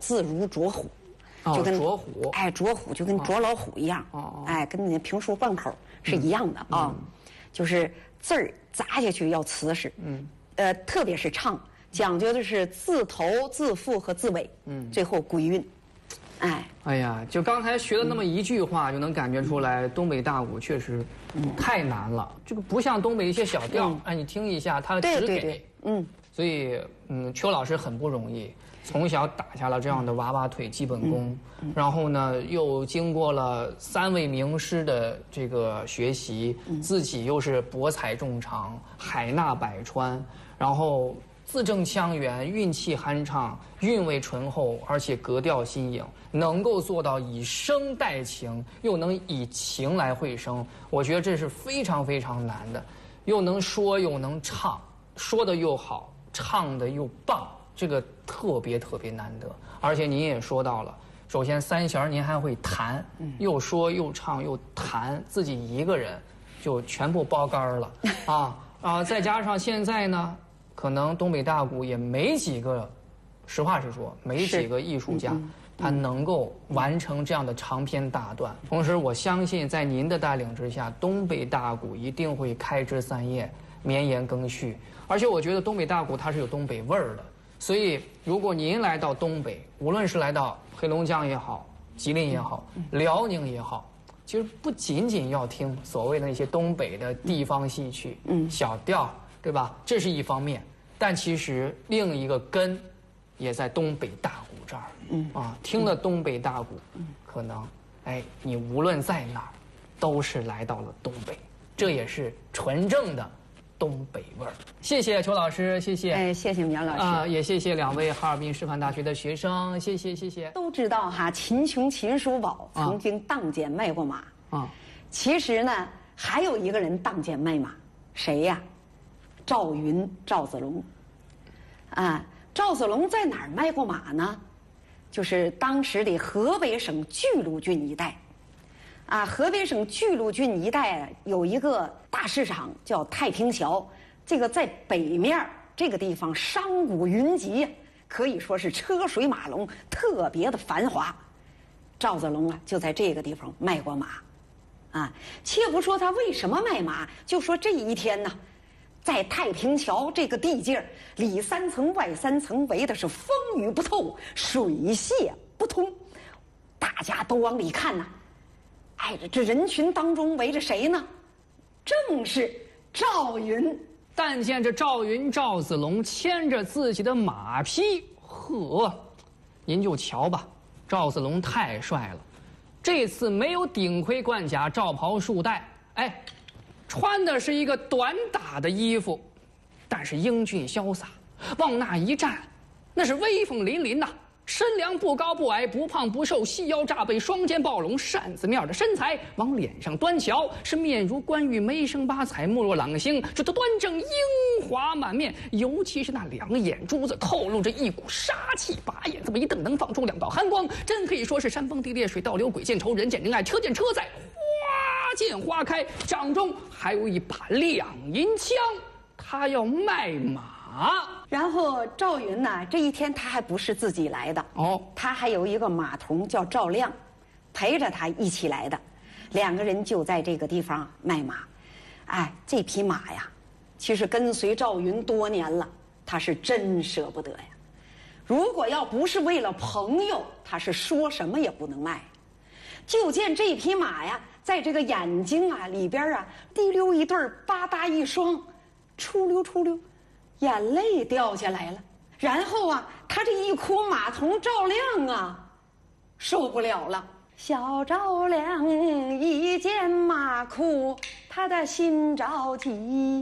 字如啄虎， 就跟啄虎， 啄虎就跟啄老虎一样，跟你那评书贯口是一样的啊，就是字儿砸下去要瓷实，特别是唱，讲究的是字头、字腹和字尾，最后归韵。 哎呀，就刚才学的那么一句话，就能感觉出来，东北大鼓确实太难了。这个不像东北一些小调，你听一下，它只给，所以邱老师很不容易，从小打下了这样的娃娃腿基本功，然后呢，又经过了3位名师的这个学习，自己又是博采众长，海纳百川，然后字正腔圆，韵气酣畅，韵味醇厚，而且格调新颖，能够做到以声带情，又能以情来会声，我觉得这是非常非常难的，又能说又能唱，说的又好，唱的又棒，这个特别特别难得。而且您也说到了，首先3弦您还会弹，又说又唱又弹，自己一个人就全部包干了再加上现在呢，可能东北大鼓也没几个，实话实说，没几个艺术家他能够完成这样的长篇大段。同时我相信在您的带领之下，东北大鼓一定会开枝散叶，绵延更续。而且我觉得东北大鼓它是有东北味儿的，所以如果您来到东北，无论是来到黑龙江也好，吉林也好，辽宁也好，其实不仅仅要听所谓的那些东北的地方戏曲，小调，对吧？这是一方面，但其实另一个根也在东北大鼓这儿。听了东北大鼓，可能你无论在哪儿，都是来到了东北，这也是纯正的东北味儿。谢谢邱老师，谢谢。 谢谢苗老师。 也谢谢2位哈尔滨师范大学的学生，谢谢谢谢。 都知道秦琼秦叔宝曾经当剑卖过马其实呢，还有一个人当剑卖马，谁呀？赵云，赵子龙。赵子龙在哪儿卖过马呢？就是当时的河北省巨鹿郡一带。河北省巨鹿郡一带有一个大市场叫太平桥，这个在北面这个地方商贾云集，可以说是车水马龙，特别的繁华。赵子龙就在这个地方卖过马。且不说他为什么卖马，就说这一天呢，在太平桥这个地界里3层外3层，围的是风雨不透，水泄不通，大家都往里看这人群当中围着谁呢？正是赵云。 但见这赵云赵子龙牵着自己的马匹，您就瞧吧，赵子龙太帅了，这次没有顶盔贯甲、罩袍束带，穿的是一个短打的衣服，但是英俊潇洒，往那一站，那是威风凛凛呐。身量不高不矮，不胖不瘦，细腰炸背，双肩抱拢，扇子面的身材，往脸上端瞧，是面如冠玉，眉生八彩，目若朗星，这都端正英华满面，尤其是那2眼珠子透露着一股杀气，把眼这么一瞪，能放出2道寒光，真可以说是山崩地裂，水倒流，鬼见愁，人见人爱，车见车载，花见花开，掌中还有一把2银枪，他要卖马。 然后赵云呢，这一天他还不是自己来的他还有一个马童叫赵亮，陪着他一起来的，2个人就在这个地方卖马。这匹马呀，其实跟随赵云多年了，他是真舍不得呀。如果要不是为了朋友，他是说什么也不能卖。就见这匹马呀，在这个眼睛里边滴溜一对吧嗒一双，出溜出溜，眼泪掉下来了。然后他这一哭，马童赵亮受不了了。小赵亮一见马哭，他的心着急。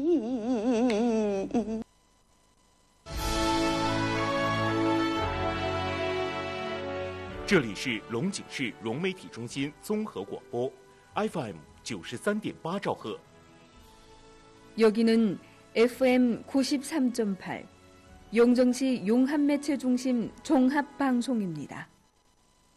这里是龙井市融媒体中心综合广播 FM 93.8兆赫。 여기는 FM 93.8 용정시 용합매체중심 종합방송입니다.